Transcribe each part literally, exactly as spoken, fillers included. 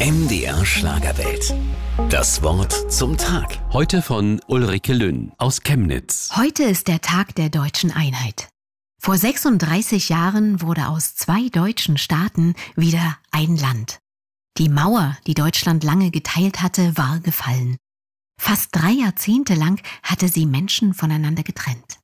M D R Schlagerwelt. Das Wort zum Tag. Heute von Ulrike Lünn aus Chemnitz. Heute ist der Tag der deutschen Einheit. Vor sechsunddreißig Jahren wurde aus zwei deutschen Staaten wieder ein Land. Die Mauer, die Deutschland lange geteilt hatte, war gefallen. Fast drei Jahrzehnte lang hatte sie Menschen voneinander getrennt.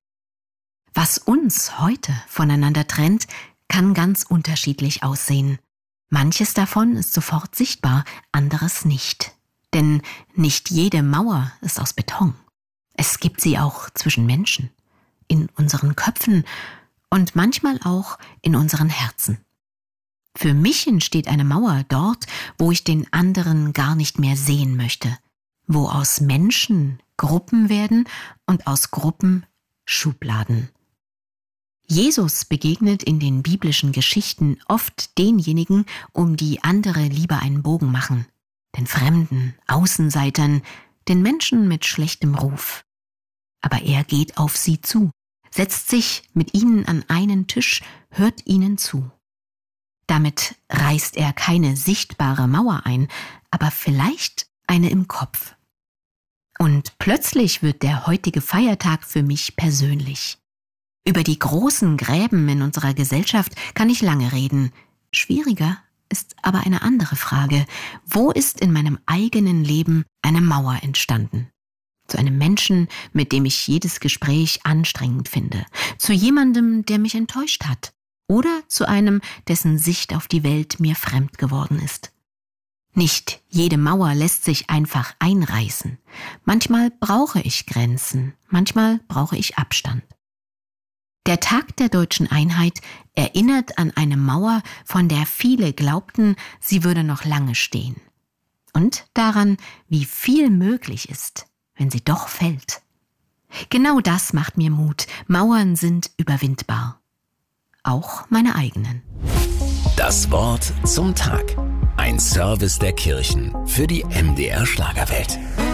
Was uns heute voneinander trennt, kann ganz unterschiedlich aussehen. Manches davon ist sofort sichtbar, anderes nicht. Denn nicht jede Mauer ist aus Beton. Es gibt sie auch zwischen Menschen, in unseren Köpfen und manchmal auch in unseren Herzen. Für mich entsteht eine Mauer dort, wo ich den anderen gar nicht mehr sehen möchte, wo aus Menschen Gruppen werden und aus Gruppen Schubladen. Jesus begegnet in den biblischen Geschichten oft denjenigen, um die andere lieber einen Bogen machen, den Fremden, Außenseitern, den Menschen mit schlechtem Ruf. Aber er geht auf sie zu, setzt sich mit ihnen an einen Tisch, hört ihnen zu. Damit reißt er keine sichtbare Mauer ein, aber vielleicht eine im Kopf. Und plötzlich wird der heutige Feiertag für mich persönlich. Über die großen Gräben in unserer Gesellschaft kann ich lange reden. Schwieriger ist aber eine andere Frage. Wo ist in meinem eigenen Leben eine Mauer entstanden? Zu einem Menschen, mit dem ich jedes Gespräch anstrengend finde. Zu jemandem, der mich enttäuscht hat. Oder zu einem, dessen Sicht auf die Welt mir fremd geworden ist. Nicht jede Mauer lässt sich einfach einreißen. Manchmal brauche ich Grenzen, manchmal brauche ich Abstand. Der Tag der deutschen Einheit erinnert an eine Mauer, von der viele glaubten, sie würde noch lange stehen. Und daran, wie viel möglich ist, wenn sie doch fällt. Genau das macht mir Mut. Mauern sind überwindbar. Auch meine eigenen. Das Wort zum Tag. Ein Service der Kirchen für die M D R Schlagerwelt.